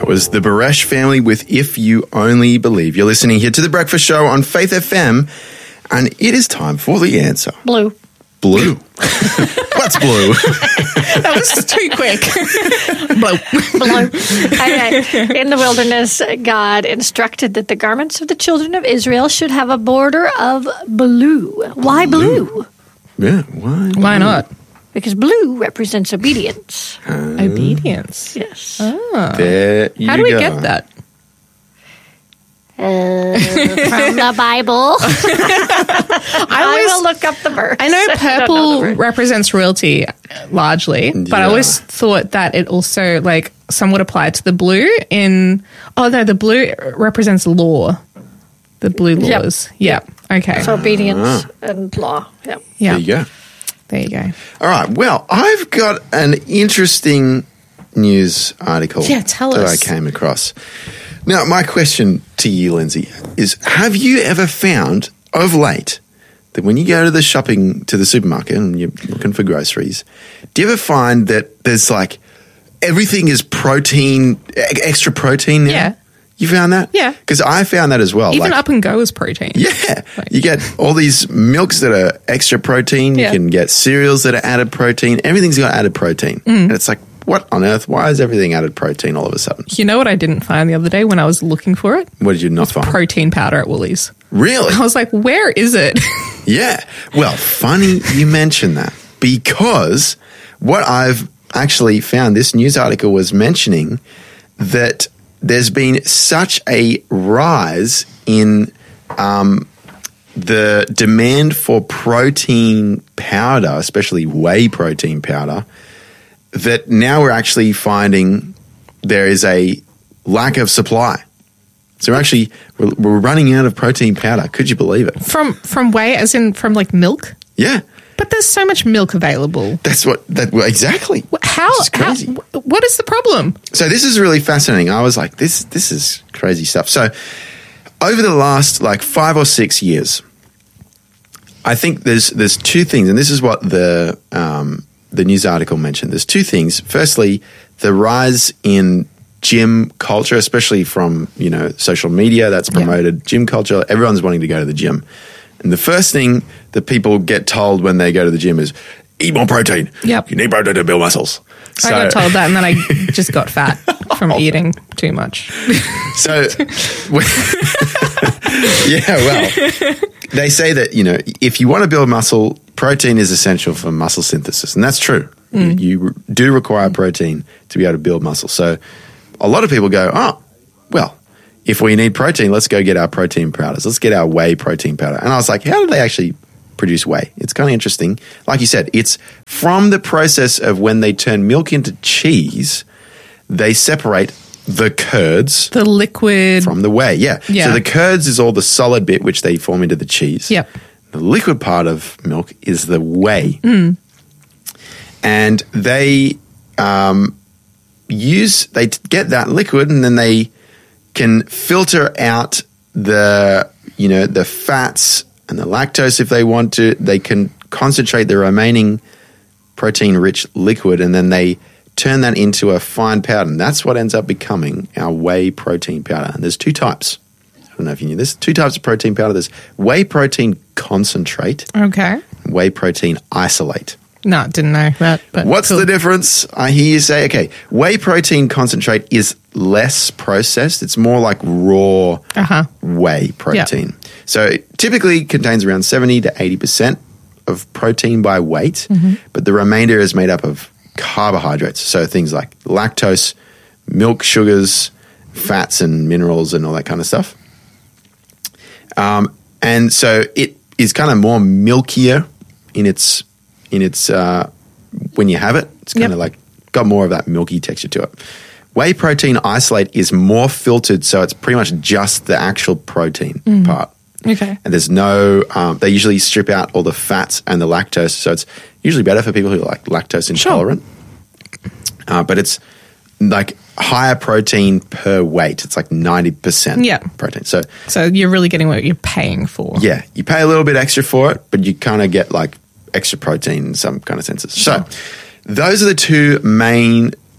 was the Baresh Family with If You Only Believe. You're listening here to The Breakfast Show on Faith FM, and it is time for the answer. Blue. Blue. What's blue? That was too quick. Blue. Okay. In the wilderness, God instructed that the garments of the children of Israel should have a border of blue. Why blue? Yeah, why? Why not? Because blue represents obedience. Obedience. Yes. Oh. There you How do we go. get that? From the Bible. I will look up the verse. I know don't purple know the verse. represents royalty largely, but I always thought that it also, like, some would apply to the blue the blue represents law. The blue laws. Yep. Okay. So obedience and law. Yep. Yeah. There you go. There you go. All right. Well, I've got an interesting news article tell that us. I came across. Now, my question to you, Lindsay, is have you ever found of late that when you go to the supermarket and you're looking for groceries, do you ever find that there's like everything is protein, extra protein now? Yeah. You found that? Yeah. Because I found that as well. Even Up and Go is protein. Yeah. You get all these milks that are extra protein. You can get cereals that are added protein. Everything's got added protein. And it's like, what on earth? Why is everything added protein all of a sudden? You know what I didn't find the other day when I was looking for it? What did you not find? Protein powder at Woolies. Really? I was like, where is it? Yeah. Well, funny you mention that, because what I've actually found, this news article was mentioning that there's been such a rise in the demand for protein powder, especially whey protein powder, that now we're actually finding there is a lack of supply. So we're running out of protein powder. Could you believe it? From whey, as in from like milk? Yeah. But there's so much milk available. Exactly. How? It's crazy. What is the problem? So this is really fascinating. I was like, this is crazy stuff. So over the last 5 or 6 years, I think there's two things, and this is what the news article mentioned. There's two things. Firstly, the rise in gym culture, especially from social media that's promoted gym culture. Everyone's wanting to go to the gym. And the first thing that people get told when they go to the gym is, eat more protein. Yep. You need protein to build muscles. I got told that, and then I just got fat from eating too much. So, they say that, if you want to build muscle, protein is essential for muscle synthesis. And that's true. You do require protein to be able to build muscle. So a lot of people go, if we need protein, let's go get our protein powders. Let's get our whey protein powder. And I was like, how do they actually produce whey? It's kind of interesting. Like you said, it's from the process of when they turn milk into cheese, they separate the curds. The liquid. From the whey, yeah. So the curds is all the solid bit which they form into the cheese. Yep. The liquid part of milk is the whey. And they get that liquid, and then they can filter out the fats and the lactose if they want to. They can concentrate the remaining protein-rich liquid, and then they turn that into a fine powder. And that's what ends up becoming our whey protein powder. And there's two types. I don't know if you knew this. Two types of protein powder. There's whey protein concentrate. Okay. And whey protein isolate. No, didn't know that. But what's the difference? I hear you say, okay, whey protein concentrate is less processed. It's more like raw whey protein. Yep. So it typically contains around 70 to 80% of protein by weight, but the remainder is made up of carbohydrates. So things like lactose, milk sugars, fats and minerals and all that kind of stuff. And so it is kind of more milkier in its when you have it. It's kind of like got more of that milky texture to it. Whey protein isolate is more filtered, so it's pretty much just the actual protein part. Okay. And there's no, they usually strip out all the fats and the lactose, so it's usually better for people who are like lactose intolerant. Sure. But it's like higher protein per weight. It's like 90% protein. So you're really getting what you're paying for. Yeah. You pay a little bit extra for it, but you kind of get like extra protein in some kind of senses. Sure. So those are the two main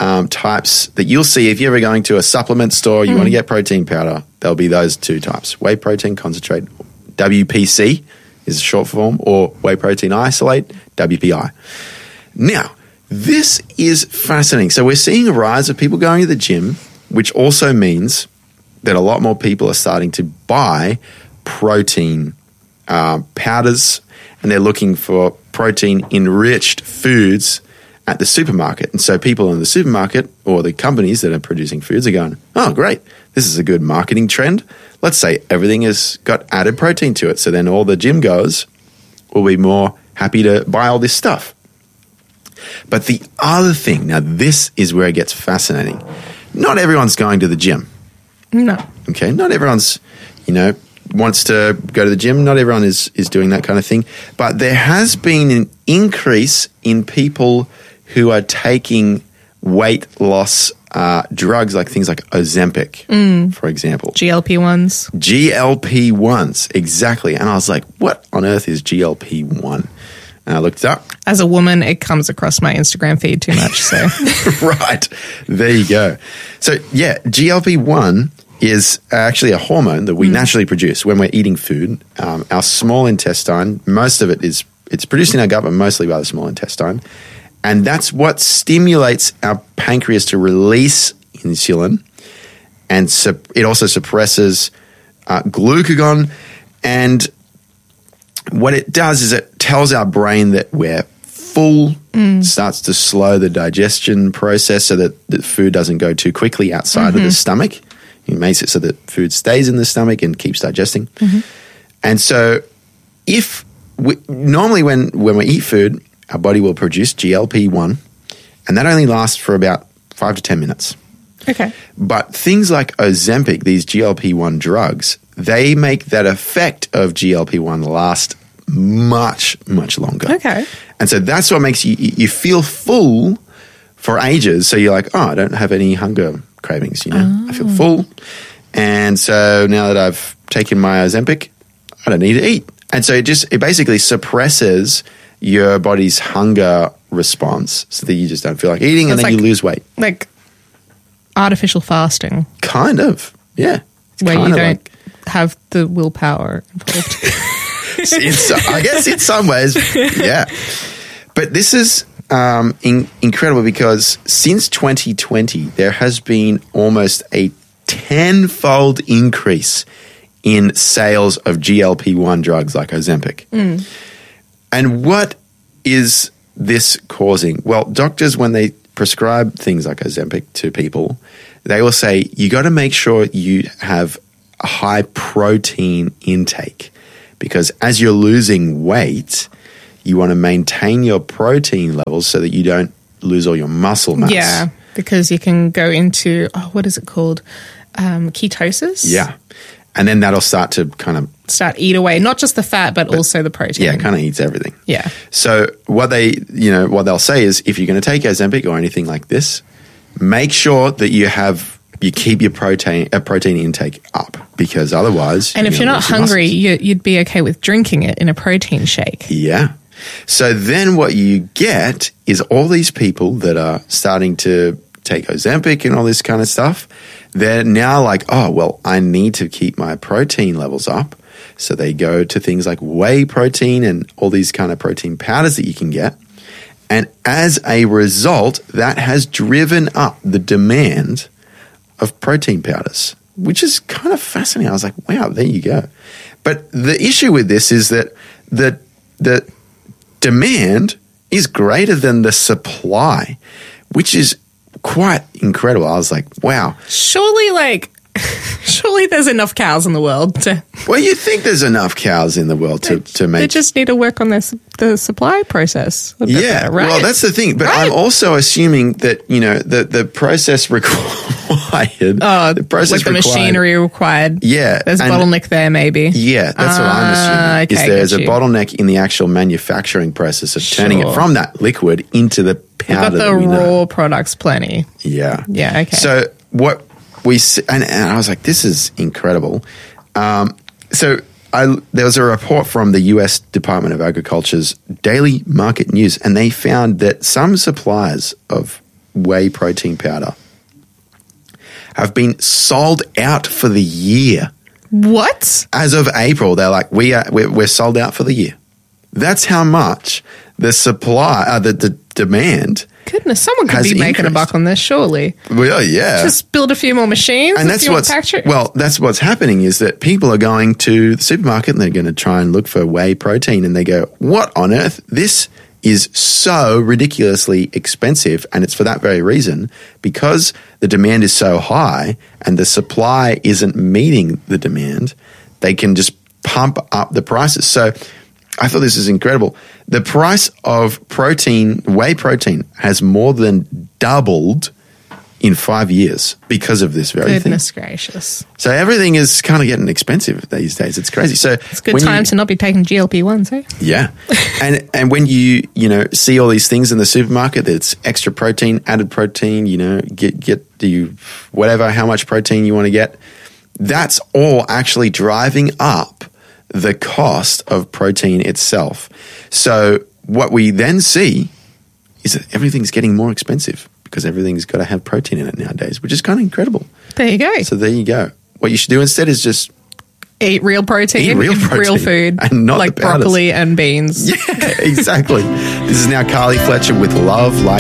types that you'll see if you're ever going to a supplement store, you want to get protein powder, there'll be those two types. Whey protein concentrate, WPC is a short form, or whey protein isolate, WPI. Now, this is fascinating. So we're seeing a rise of people going to the gym, which also means that a lot more people are starting to buy protein powders, and they're looking for protein-enriched foods at the supermarket. And so people in the supermarket or the companies that are producing foods are going, oh, great, this is a good marketing trend. Let's say everything has got added protein to it. So then all the gym goers will be more happy to buy all this stuff. But the other thing, now this is where it gets fascinating. Not everyone's going to the gym. No. Okay, not everyone's, wants to go to the gym. Not everyone is doing that kind of thing. But there has been an increase in people who are taking weight loss drugs, like things like Ozempic, for example. GLP-1s. GLP-1s, exactly. And I was like, what on earth is GLP-1? And I looked it up. As a woman, it comes across my Instagram feed too much. So Right. There you go. So, yeah, GLP-1 is actually a hormone that we naturally produce when we're eating food. Our small intestine, most of it it's produced in our gut, but mostly by the small intestine. And that's what stimulates our pancreas to release insulin. And it also suppresses glucagon. And what it does is it tells our brain that we're full, starts to slow the digestion process so that the food doesn't go too quickly outside of the stomach. It makes it so that food stays in the stomach and keeps digesting. And so normally when we eat food, our body will produce GLP-1, and that only lasts for about 5 to 10 minutes. okay. But things like Ozempic, these GLP-1 drugs, they make that effect of GLP-1 last much, much longer. Okay. And so that's what makes you feel full for ages. So you're like, oh, I don't have any hunger cravings, I feel full. And so now that I've taken my Ozempic, I don't need to eat. And so it basically suppresses your body's hunger response so that you just don't feel like eating, and then you lose weight. Like artificial fasting. Kind of, yeah. It's Where kind you of don't have the willpower involved. I guess in some ways, yeah. But this is incredible because since 2020, there has been almost a 10-fold increase in sales of GLP-1 drugs like Ozempic. And what is this causing? Well, doctors, when they prescribe things like Ozempic to people, they will say, you got to make sure you have a high protein intake, because as you're losing weight, you want to maintain your protein levels so that you don't lose all your muscle mass. Yeah, because you can go into, what is it called? Ketosis? Yeah. And then that'll start to kind of eat away, not just the fat, but also the protein. Yeah, it kind of eats everything. Yeah. So what they'll say is, if you're going to take Ozempic or anything like this, make sure that you keep your protein intake up, because otherwise, and if you're not hungry, you'd be okay with drinking it in a protein shake. Yeah. So then what you get is all these people that are starting to take Ozempic and all this kind of stuff. They're now like, oh, well, I need to keep my protein levels up. So they go to things like whey protein and all these kind of protein powders that you can get. And as a result, that has driven up the demand of protein powders, which is kind of fascinating. I was like, wow, there you go. But the issue with this is that the demand is greater than the supply, which is quite incredible. I was like, wow. Surely there's enough cows in the world to... Well, you think there's enough cows in the world to make... They just need to work on the supply process. Yeah, right? Well, that's the thing. But right. I'm also assuming that, the process required... the process the machinery required. Yeah. There's a bottleneck there, maybe. Yeah, that's what I'm assuming. Okay, there's a bottleneck in the actual manufacturing process of turning it from that liquid into the powder. We've got the raw products plenty. Yeah. Yeah, okay. So what... and I was like, this is incredible. There was a report from the U.S. Department of Agriculture's Daily Market News, and they found that some suppliers of whey protein powder have been sold out for the year. What? As of April, they're like, we're sold out for the year. That's how much the supply, the demand. Goodness, someone could has be making a increased. buck on this, surely. Well, yeah. Just build a few more machines. And that's what's happening is that people are going to the supermarket and they're going to try and look for whey protein, and they go, what on earth? This is so ridiculously expensive. And it's for that very reason, because the demand is so high and the supply isn't meeting the demand, they can just pump up the prices. So I thought this is incredible. The price of protein, whey protein, has more than doubled in 5 years because of this very thing. Goodness gracious. So everything is kind of getting expensive these days. It's crazy. So it's a good time to not be taking GLP-1s, eh? Yeah. and when you see all these things in the supermarket, that's extra protein, added protein, get whatever, how much protein you want to get, that's all actually driving up the cost of protein itself. So what we then see is that everything's getting more expensive because everything's got to have protein in it nowadays, which is kind of incredible. There you go. So there you go. What you should do instead is just eat real protein, real food, and not like the powders. broccoli and beans. Yeah, exactly. This is now Carly Fletcher with Love Like